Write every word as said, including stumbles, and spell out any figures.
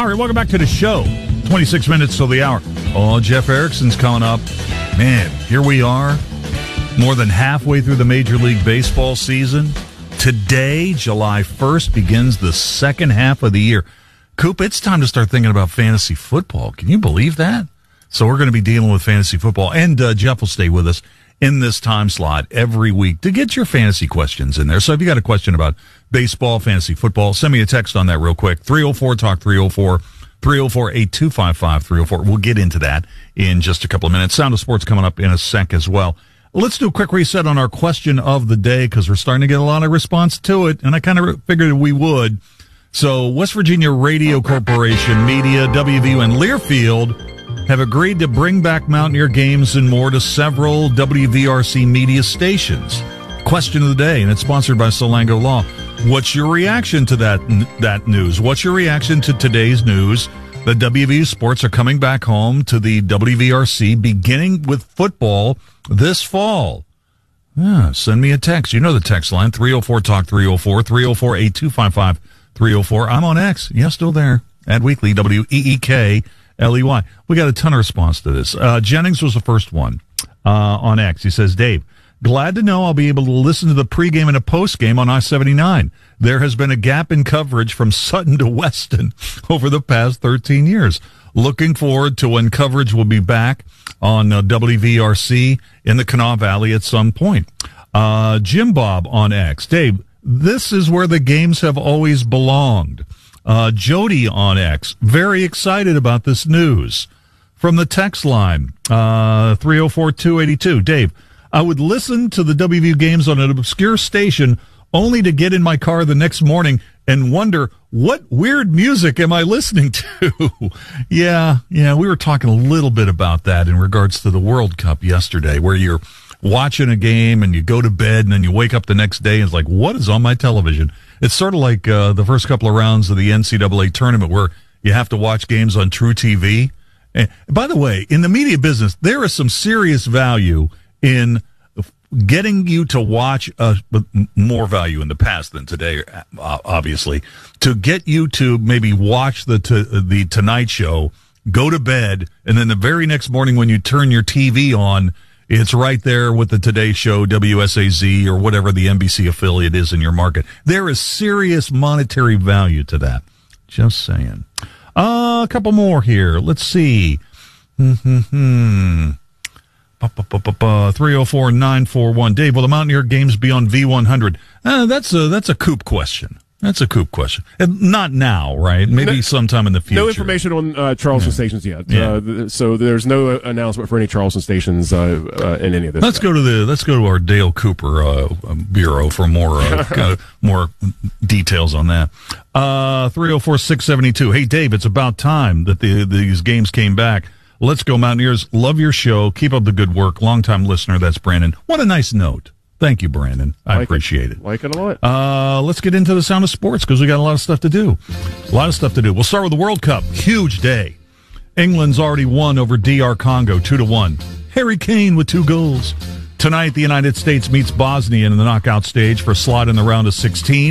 right, welcome back to the show. twenty-six minutes till the hour. Oh, Jeff Erickson's coming up. Man, here we are, more than halfway through the Major League Baseball season. Today, July first, begins the second half of the year. Coop, it's time to start thinking about fantasy football. Can you believe that? So we're going to be dealing with fantasy football, and uh, Jeff will stay with us in this time slot every week to get your fantasy questions in there. So if you got a question about baseball, fantasy football, send me a text on that real quick. three oh four talk, three oh four, three oh four, eight two five five, three oh four. We'll get into that in just a couple of minutes. Sound of Sports coming up in a sec as well. Let's do a quick reset on our question of the day because we're starting to get a lot of response to it, and I kind of figured we would. So West Virginia Radio Corporation, Media, W V U, and Learfield have agreed to bring back Mountaineer games and more to several W V R C media stations. Question of the day, and it's sponsored by Solango Law. What's your reaction to that that news? What's your reaction to today's news that W V U Sports are coming back home to the W V R C, beginning with football this fall? Yeah, send me a text. You know the text line, three oh four talk, three oh four, three oh four, eight two five five, three oh four. I'm on X. Yeah, still there. At Weekly, W E E K L E Y. We got a ton of response to this. Uh, Jennings was the first one uh, on X. He says, Dave, glad to know I'll be able to listen to the pregame and a postgame on I seventy-nine. There has been a gap in coverage from Sutton to Weston over the past thirteen years. Looking forward to when coverage will be back on uh, W V R C in the Kanawha Valley at some point. Uh, Jim Bob on X. Dave, this is where the games have always belonged. Uh, Jody on X, very excited about this news. From the text line, uh, three oh four, two eighty-two. Dave, I would listen to the W V U games on an obscure station only to get in my car the next morning and wonder, what weird music am I listening to? yeah, yeah, we were talking a little bit about that in regards to the World Cup yesterday, where you're watching a game and you go to bed and then you wake up the next day and it's like, what is on my television? It's sort of like uh, the first couple of rounds of the N C double A tournament where you have to watch games on True T V. And by the way, in the media business, there is some serious value in getting you to watch, uh, more value in the past than today, obviously, to get you to maybe watch the t- the Tonight Show, go to bed, and then the very next morning when you turn your T V on, it's right there with the Today Show, W S A Z, or whatever the N B C affiliate is in your market. There is serious monetary value to that. Just saying. Uh, a couple more here. Let's see. Hmm. three oh four, nine four one. Dave, will the Mountaineer games be on V one hundred? Uh, that's a that's a Coop question. That's a Coop question. And not now, right? Maybe no, sometime in the future. No information on uh, Charleston yeah. stations yet. Yeah. Uh, th- so there's no announcement for any Charleston stations uh, uh, in any of this. Let's go to the let's go to our Dale Cooper uh, bureau for more uh, uh, more details on that. Uh, three oh four, six seventy-two. Hey, Dave, it's about time that the these games came back. Let's go, Mountaineers. Love your show. Keep up the good work. Longtime listener. That's Brandon. What a nice note. Thank you, Brandon. I like appreciate it. it. Like it a lot. Uh, let's get into the Sound of Sports because we got a lot of stuff to do. A lot of stuff to do. We'll start with the World Cup. Huge day. England's already won over D R Congo two to one. Harry Kane with two goals. Tonight, the United States meets Bosnia in the knockout stage for a slot in the round of sixteen.